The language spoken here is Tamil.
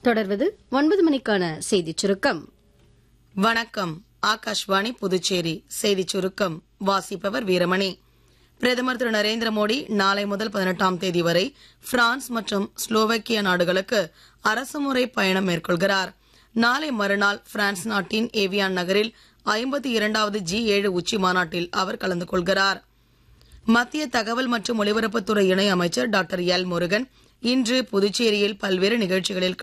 தொடர்வது 9 மணிக்கான செய்திச் சுருக்கம். வணக்கம். ஆகாஷ்வாணி புதுச்சேரி செய்திச் சுருக்கம் வாசிப்பவர் வீரமணி. பிரதமர் திரு நரேந்திர மோடி நாளை முதல் 18ஆம் தேதி வரை பிரான்ஸ் மற்றும் ஸ்லோவேக்கியா நாடுகளுக்கு அரசுமுறை பயணம் மேற்கொள்கிறார். நாளை மறுநாள் பிரான்ஸ் நாட்டின் ஏவியான் நகரில் 52வது G7 உச்சி மாநாட்டில் அவர் கலந்து கொள்கிறார். மத்திய தகவல் மற்றும் ஒலிபரப்புத்துறை இணை அமைச்சர் டாக்டர் எல் முருகன் இன்று புதுச்சேரியில் பல்வேறு நிகழ்ச்சிகளில்